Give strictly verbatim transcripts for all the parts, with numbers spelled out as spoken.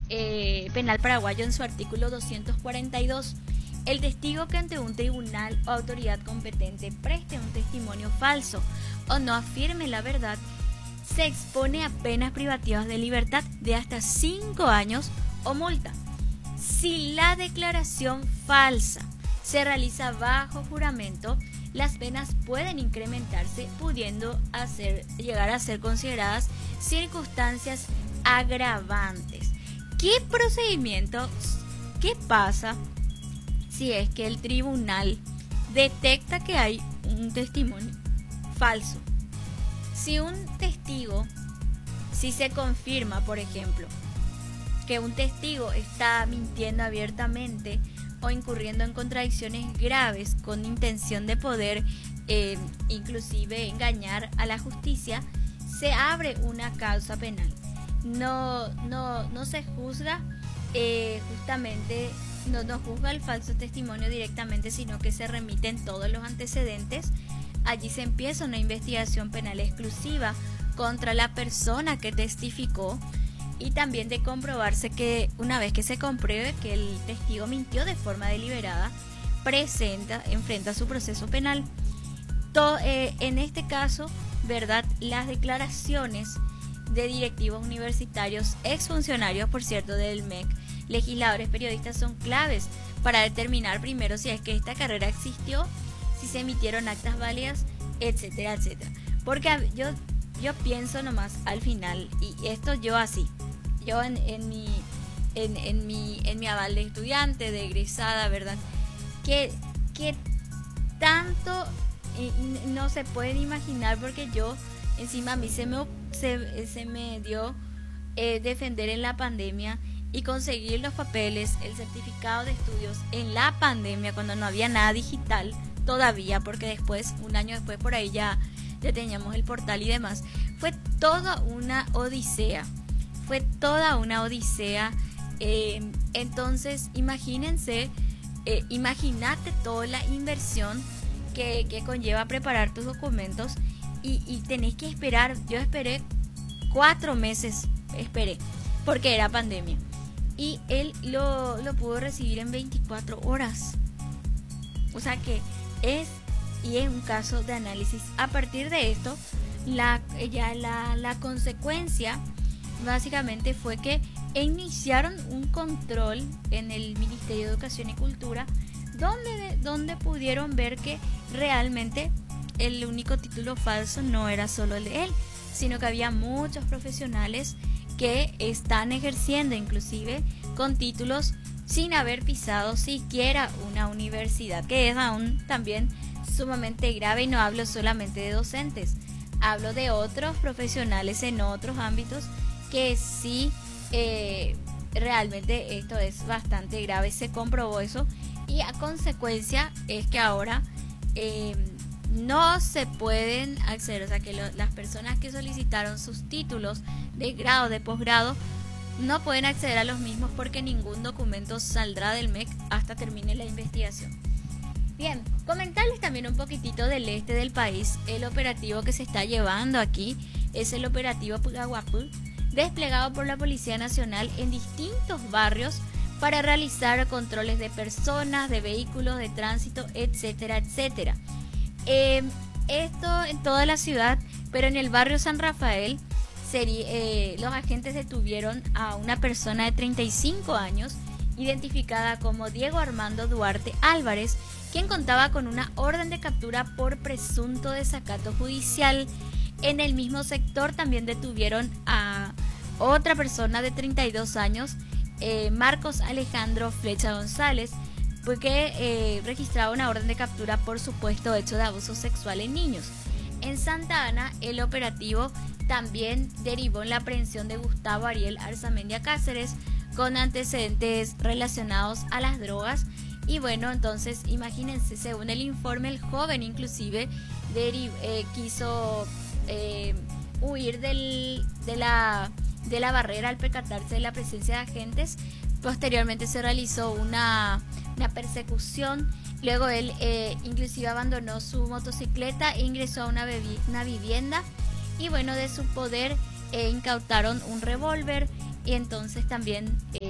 eh, Penal paraguayo en su artículo doscientos cuarenta y dos. El testigo que ante un tribunal o autoridad competente preste un testimonio falso o no afirme la verdad se expone a penas privativas de libertad de hasta cinco años o multa. Si la declaración falsa se realiza bajo juramento, las penas pueden incrementarse, pudiendo hacer, llegar a ser consideradas circunstancias agravantes. ¿Qué procedimiento? ¿Qué pasa si es que el tribunal detecta que hay un testimonio falso? Si un testigo, si se confirma, por ejemplo, que un testigo está mintiendo abiertamente o incurriendo en contradicciones graves con intención de poder eh, inclusive engañar a la justicia, se abre una causa penal. No, no, no se juzga eh, justamente, no, no juzga el falso testimonio directamente, sino que se remiten todos los antecedentes. Allí se empieza una investigación penal exclusiva contra la persona que testificó, y también de comprobarse que una vez que se compruebe que el testigo mintió de forma deliberada, presenta, enfrenta su proceso penal. Todo, eh, en este caso, ¿verdad? Las declaraciones de directivos universitarios, exfuncionarios, por cierto, del M E C, legisladores, periodistas, son claves para determinar primero si es que esta carrera existió, si se emitieron actas válidas, etcétera, etcétera. Porque yo, yo pienso nomás al final, y esto yo así, yo en, en, mi, en, en, mi, en mi aval de estudiante, de egresada, ¿verdad? Que, que tanto eh, no se pueden imaginar, porque yo, encima a mí se me, se, se me dio eh, defender en la pandemia y conseguir los papeles, el certificado de estudios en la pandemia, cuando no había nada digital todavía, porque después, un año después por ahí ya, ya teníamos el portal y demás. Fue toda una odisea, fue toda una odisea. Eh, entonces, imagínense, eh, imagínate toda la inversión que, que conlleva preparar tus documentos y, y tenés que esperar. Yo esperé cuatro meses, esperé, porque era pandemia. Y él lo, lo pudo recibir en veinticuatro horas. O sea que es, y es un caso de análisis. A partir de esto, la, ya la, la consecuencia básicamente fue que iniciaron un control en el Ministerio de Educación y Cultura, donde, donde pudieron ver que realmente el único título falso no era solo el de él, sino que había muchos profesionales que están ejerciendo inclusive con títulos sin haber pisado siquiera una universidad, que es aún también sumamente grave. Y no hablo solamente de docentes, hablo de otros profesionales en otros ámbitos que sí, eh, realmente esto es bastante grave. Se comprobó eso, y a consecuencia es que ahora eh, no se pueden acceder, o sea que lo, las personas que solicitaron sus títulos de grado, de posgrado, no pueden acceder a los mismos porque ningún documento saldrá del M E C hasta termine la investigación. Bien, comentarles también un poquitito del este del país. El operativo que se está llevando aquí es el operativo Pugaguapú, desplegado por la Policía Nacional en distintos barrios para realizar controles de personas, de vehículos, de tránsito, etcétera, etcétera. Eh, esto en toda la ciudad, pero en el barrio San Rafael, sería, eh, los agentes detuvieron a una persona de treinta y cinco años, identificada como Diego Armando Duarte Álvarez, quien contaba con una orden de captura por presunto desacato judicial. En el mismo sector también detuvieron a otra persona de treinta y dos años, eh, Marcos Alejandro Flecha González, porque eh, registraba una orden de captura por supuesto hecho de abuso sexual en niños. En Santa Ana, el operativo también derivó en la aprehensión de Gustavo Ariel Arzamendia Cáceres, con antecedentes relacionados a las drogas. Y bueno, entonces imagínense, según el informe, el joven inclusive deriv- eh, quiso eh, huir del, de, la, de la barrera al percatarse de la presencia de agentes. Posteriormente se realizó una, una persecución. Luego él eh, inclusive abandonó su motocicleta e ingresó a una, bebi- una vivienda. Y bueno, de su poder eh, incautaron un revólver, y entonces también eh,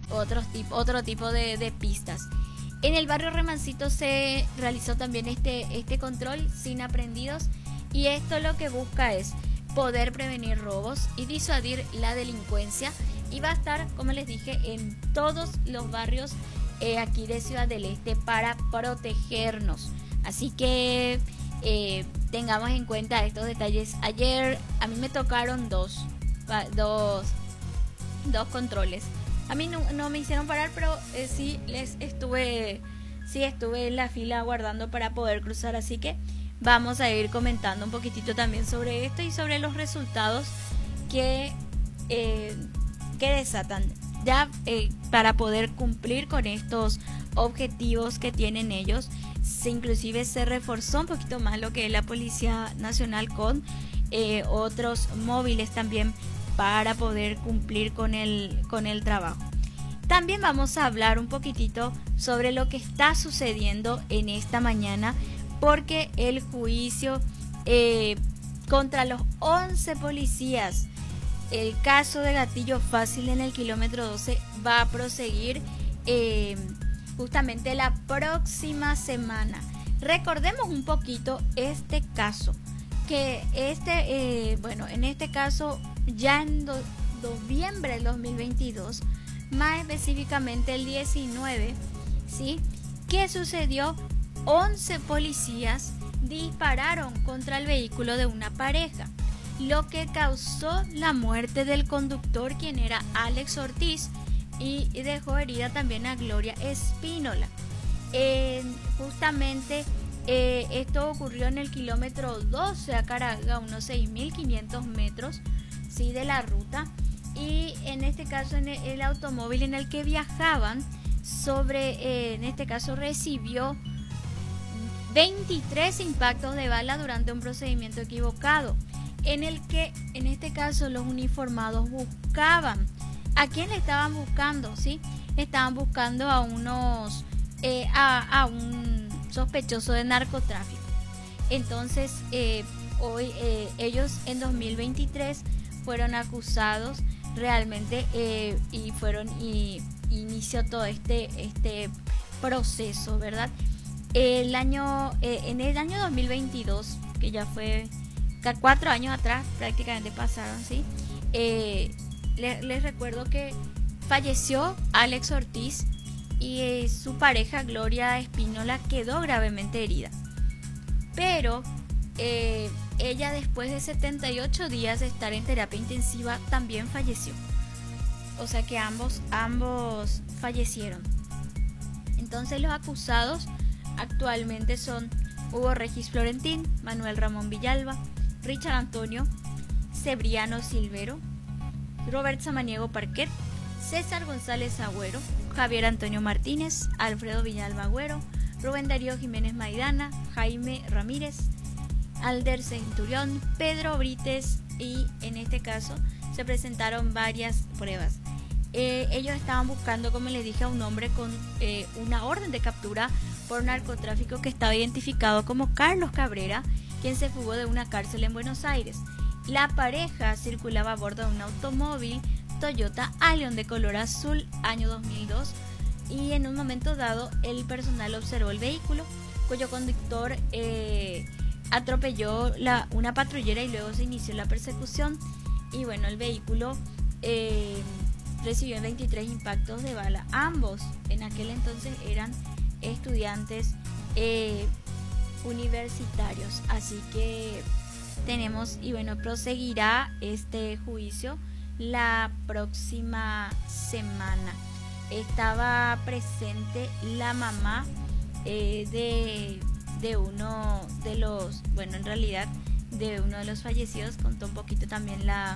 otros tipo, otro tipo de, de pistas. En el barrio Remancito se realizó también este, este control sin aprendidos, y esto lo que busca es poder prevenir robos y disuadir la delincuencia, y va a estar, como les dije, en todos los barrios eh, aquí de Ciudad del Este para protegernos. Así que eh, tengamos en cuenta estos detalles. Ayer a mí me tocaron dos, dos, dos controles. A mí no, no me hicieron parar, pero eh, sí les estuve, sí estuve en la fila aguardando para poder cruzar. Así que vamos a ir comentando un poquitito también sobre esto y sobre los resultados que, eh, que desatan ya eh, para poder cumplir con estos objetivos que tienen ellos. Se, inclusive se reforzó un poquito más lo que es la Policía Nacional con eh, otros móviles también para poder cumplir con el, con el trabajo. También vamos a hablar un poquitito sobre lo que está sucediendo en esta mañana, porque el juicio eh, contra los once policías, el caso de gatillo fácil en el kilómetro doce, va a proseguir eh, justamente la próxima semana. Recordemos un poquito este caso, que este, eh, bueno, en este caso ya en do, noviembre del dos mil veintidós, más específicamente el diecinueve, ¿sí? ¿Qué sucedió? once policías dispararon contra el vehículo de una pareja, lo que causó la muerte del conductor, quien era Alex Ortiz, y dejó herida también a Gloria Espínola. Eh, justamente eh, esto ocurrió en el kilómetro doce a Caraga, unos seis mil quinientos metros, ¿sí?, de la ruta, y en este caso en el, el automóvil en el que viajaban sobre, eh, en este caso recibió veintitrés impactos de bala durante un procedimiento equivocado, en el que en este caso los uniformados buscaban. ¿A quién le estaban buscando? ¿Sí? Estaban buscando a unos eh, a, a un sospechoso de narcotráfico. Entonces eh, hoy eh, ellos en dos mil veintitrés fueron acusados realmente eh, y fueron y inició todo este este proceso, ¿verdad? El año eh, en el año dos mil veintidós, que ya fue cuatro años atrás prácticamente pasaron, ¿sí? Eh, les, les recuerdo que falleció Alex Ortiz y eh, su pareja Gloria Espínola quedó gravemente herida, pero eh, ella, después de setenta y ocho días de estar en terapia intensiva, también falleció. O sea que ambos ambos fallecieron. Entonces los acusados actualmente son Hugo Regis Florentín, Manuel Ramón Villalba, Richard Antonio Cebriano Silvero, Robert Samaniego Parquet, César González Agüero, Javier Antonio Martínez, Alfredo Villalba Agüero, Rubén Darío Jiménez Maidana, Jaime Ramírez, Alder Centurión, Pedro Brites, y en este caso se presentaron varias pruebas. Eh, ellos estaban buscando, como les dije, a un hombre con eh, una orden de captura por narcotráfico que estaba identificado como Carlos Cabrera, quien se fugó de una cárcel en Buenos Aires. La pareja circulaba a bordo de un automóvil Toyota Allion de color azul, año dos mil dos, y en un momento dado el personal observó el vehículo, cuyo conductor eh, atropelló la, una patrullera, y luego se inició la persecución. Y bueno, el vehículo eh, recibió veintitrés impactos de bala. Ambos en aquel entonces eran estudiantes eh, universitarios. Así que tenemos, y bueno, proseguirá este juicio la próxima semana. Estaba presente la mamá eh, de, de uno de los, bueno, en realidad de uno de los fallecidos. Contó un poquito también la,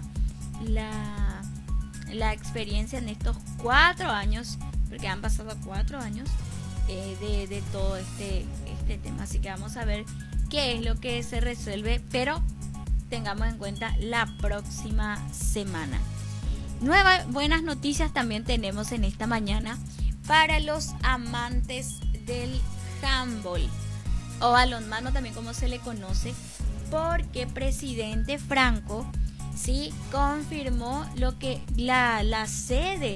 la, la experiencia en estos cuatro años, porque han pasado cuatro años eh, de, de todo este, este tema. Así que vamos a ver qué es lo que se resuelve, pero tengamos en cuenta la próxima semana. Nuevas buenas noticias también tenemos en esta mañana para los amantes del handball o balonmano, también como se le conoce, porque presidente Franco sí confirmó lo que la, la sede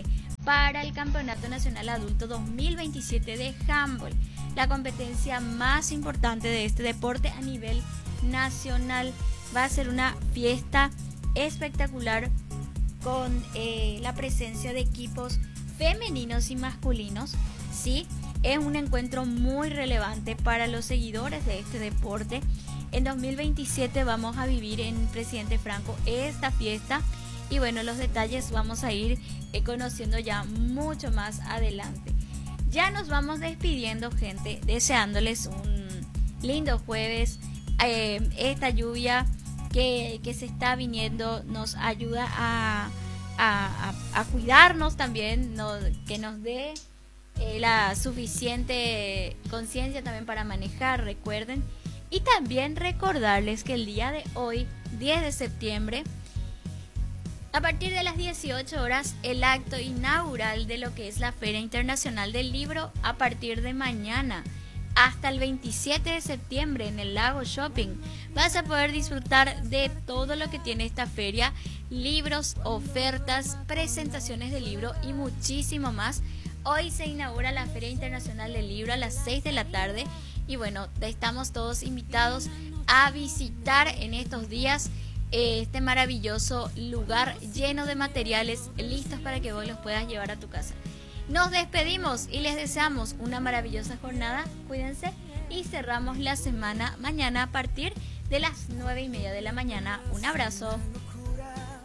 para el Campeonato Nacional Adulto dos mil veintisiete de handball, la competencia más importante de este deporte a nivel nacional. Va a ser una fiesta espectacular con eh, la presencia de equipos femeninos y masculinos, ¿sí? Es un encuentro muy relevante para los seguidores de este deporte. En dos mil veintisiete vamos a vivir en Presidente Franco esta fiesta y bueno, los detalles vamos a ir eh, conociendo ya mucho más adelante. Ya nos vamos despidiendo, gente, deseándoles un lindo jueves. Eh, esta lluvia que, que se está viniendo nos ayuda a, a, a, a cuidarnos también, no, que nos dé eh, la suficiente conciencia también para manejar, recuerden. Y también recordarles que el día de hoy, diez de septiembre, a partir de las dieciocho horas, el acto inaugural de lo que es la Feria Internacional del Libro a partir de mañana hasta el veintisiete de septiembre en el Lago Shopping. Vas a poder disfrutar de todo lo que tiene esta feria, libros, ofertas, presentaciones de libro y muchísimo más. Hoy se inaugura la Feria Internacional del Libro a las seis de la tarde y bueno, estamos todos invitados a visitar en estos días este maravilloso lugar lleno de materiales listos para que vos los puedas llevar a tu casa. Nos despedimos y les deseamos una maravillosa jornada. Cuídense y cerramos la semana mañana a partir de las nueve y media de la mañana. Un abrazo.